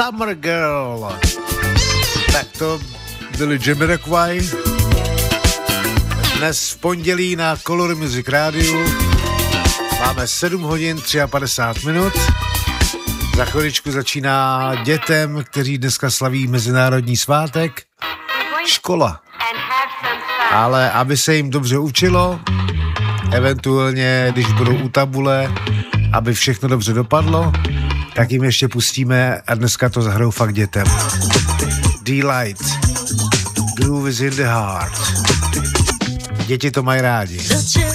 Summer Girl. Tak to byli Jamiroquai. Dnes v pondělí na Color Music Radio. Máme 7 hodin 53 minut. Za chviličku začíná dětem, kteří dneska slaví mezinárodní svátek, škola. Ale aby se jim dobře učilo, eventuálně, když budou u tabule, aby všechno dobře dopadlo, tak jim ještě pustíme a dneska to zahrajou fakt dětem. Delight, Groove is in the heart. Děti to mají rádi.